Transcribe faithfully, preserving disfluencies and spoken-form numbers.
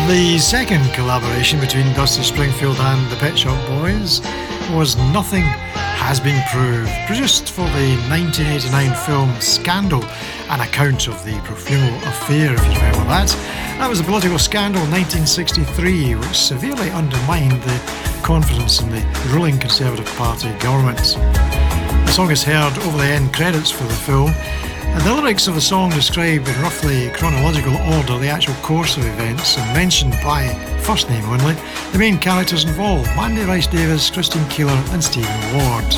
The second collaboration between Dusty Springfield and the Pet Shop Boys was Nothing Has Been Proved, produced for the nineteen eighty-nine film Scandal, an account of the Profumo affair, if you remember that. That was a political scandal in nineteen sixty-three, which severely undermined the confidence in the ruling Conservative Party government. The song is heard over the end credits for the film, and the lyrics of the song describe in roughly chronological order the actual course of events and mention by first name only the main characters involved: Mandy Rice Davis, Christine Keeler and Stephen Ward.